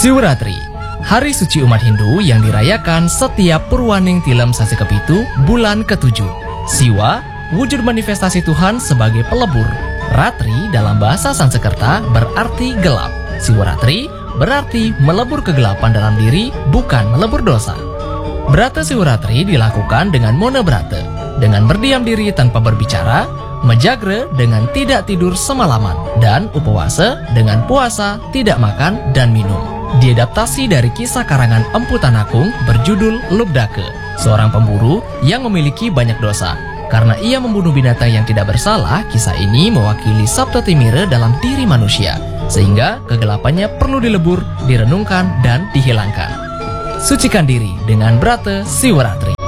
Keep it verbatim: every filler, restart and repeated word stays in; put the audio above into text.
Siwaratri, hari suci umat Hindu yang dirayakan setiap Purwaning Tilem Sasi Kepitu bulan ketujuh. Siwa, wujud manifestasi Tuhan sebagai pelebur. Ratri dalam bahasa Sanskerta berarti gelap. Siwaratri berarti melebur kegelapan dalam diri, bukan melebur dosa. Brata Siwaratri dilakukan dengan mona brata, dengan berdiam diri tanpa berbicara, menjagre dengan tidak tidur semalaman, dan upawasa dengan puasa, tidak makan dan minum. Diadaptasi dari kisah karangan Empu Tanakung berjudul Lubdake, seorang pemburu yang memiliki banyak dosa. Karena ia membunuh binatang yang tidak bersalah, kisah ini mewakili Sabta Timire dalam diri manusia, sehingga kegelapannya perlu dilebur, direnungkan, dan dihilangkan. Sucikan diri dengan brata Siwaratri.